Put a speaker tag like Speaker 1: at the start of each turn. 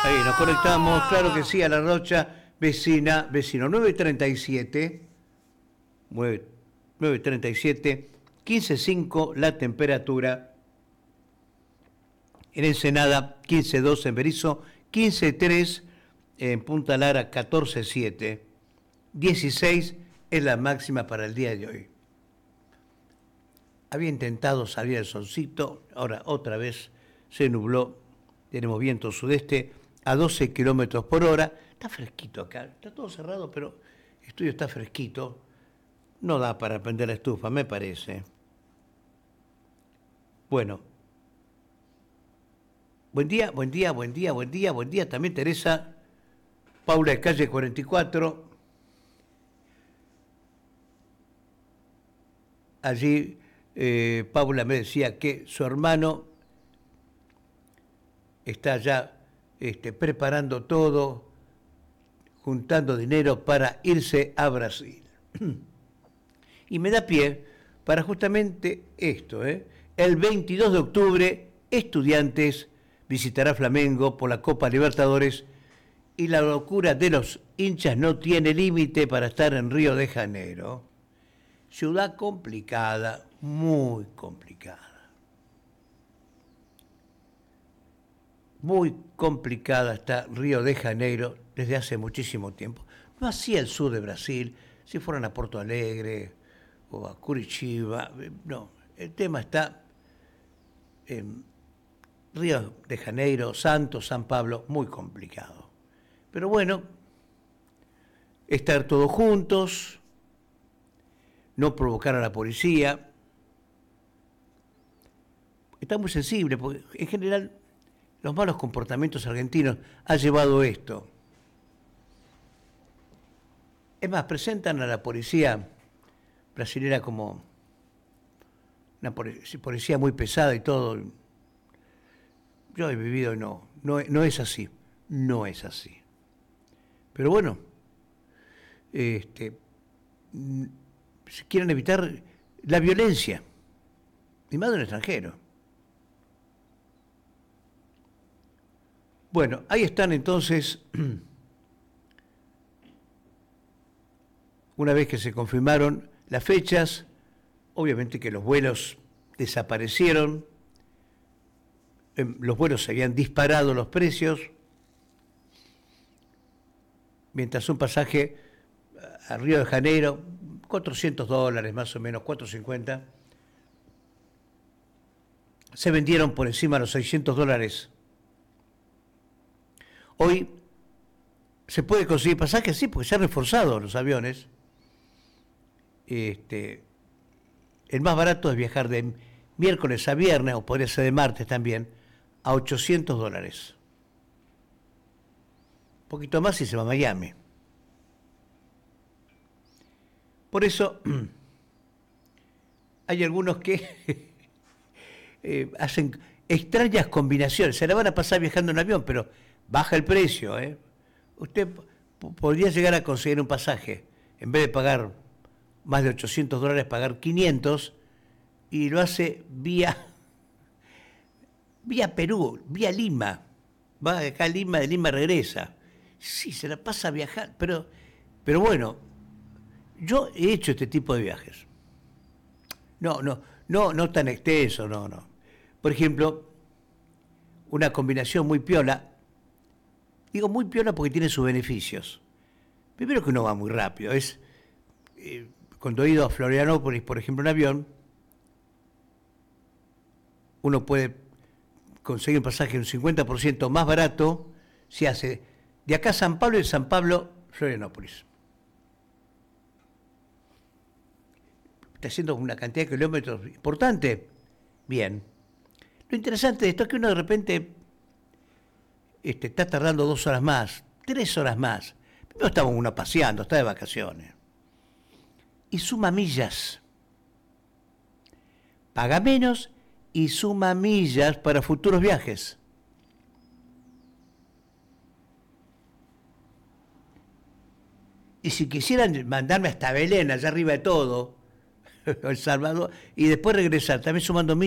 Speaker 1: Ahí nos conectamos, claro que sí, a La Rocha, vecino 937, 937, 15.5 la temperatura. En Ensenada, 15.2 en Berisso, 15.3 en Punta Lara, 14.7. 16 es la máxima para el día de hoy. Había intentado salir el solcito, ahora otra vez se nubló, tenemos viento sudeste a 12 kilómetros por hora. Está fresquito acá, está todo cerrado, pero el estudio está fresquito. No da para prender la estufa, me parece. Bueno. Buen día, buen día, buen día, buen día, buen día. También Teresa, Paula de calle 44. Allí Paula me decía que su hermano está ya preparando todo, juntando dinero para irse a Brasil. Y me da pie para justamente esto. El 22 de octubre, Estudiantes visitará Flamengo por la Copa Libertadores y la locura de los hinchas no tiene límite para estar en Río de Janeiro. Ciudad complicada, muy complicada. Muy complicada está Río de Janeiro desde hace muchísimo tiempo. No así el sur de Brasil, si fueran a Porto Alegre o a Curitiba, no. El tema está en Río de Janeiro, Santos, San Pablo, muy complicado. Pero bueno, estar todos juntos, no provocar a la policía. Está muy sensible, porque en general los malos comportamientos argentinos han llevado esto. Es más, presentan a la policía brasilera como una policía muy pesada y todo. Yo he vivido, no es así, no es así. Pero bueno, quieren evitar la violencia, y más de un extranjero. Bueno, ahí están entonces, una vez que se confirmaron las fechas, obviamente que los vuelos desaparecieron, los vuelos se habían disparado los precios, mientras un pasaje a Río de Janeiro, $400 más o menos, $450, se vendieron por encima de los $600. Hoy se puede conseguir pasajes, sí, porque se han reforzado los aviones. El más barato es viajar de miércoles a viernes, o podría ser de martes también, a $800. Un poquito más si se va a Miami. Por eso hay algunos que hacen extrañas combinaciones. Se la van a pasar viajando en avión, pero baja el precio. Usted podría llegar a conseguir un pasaje, en vez de pagar más de $800, pagar 500, y lo hace vía Perú, vía Lima. Va acá a Lima, de Lima regresa. Sí, se la pasa a viajar, pero bueno, yo he hecho este tipo de viajes. No tan extenso, no. Por ejemplo, una combinación muy piola. Digo muy piola porque tiene sus beneficios. Primero que uno va muy rápido. Cuando he ido a Florianópolis, por ejemplo, en avión, uno puede conseguir un pasaje un 50% más barato si hace de acá a San Pablo y de San Pablo Florianópolis. Está haciendo una cantidad de kilómetros importante. Bien. Lo interesante de esto es que uno de repente está tardando 2 horas más, 3 horas más. Primero estamos uno paseando, está de vacaciones. Y suma millas. Paga menos y suma millas para futuros viajes. Y si quisieran mandarme hasta Belén, allá arriba de todo, El Salvador, y después regresar, también sumando millas.